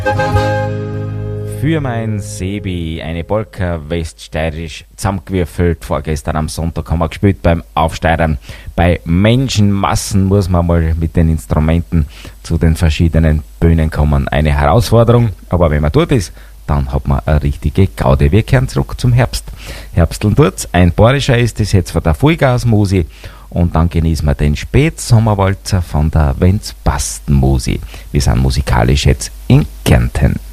Für mein Sebi eine Polka weststeirisch zusammengewürfelt. Vorgestern am Sonntag haben wir gespielt beim Aufsteigern. Bei Menschenmassen muss man mal mit den Instrumenten zu den verschiedenen Bühnen kommen. Eine Herausforderung, aber wenn man tut ist, dann hat man eine richtige Gaude. Wir kehren zurück zum Herbst. Herbsteln tut's. Ein bayerischer ist das jetzt von der Vollgasmusi. Und dann genießen wir den Spätsommerwalzer von der Wenn's Basten Musi. Wir sind musikalisch jetzt in Kärnten.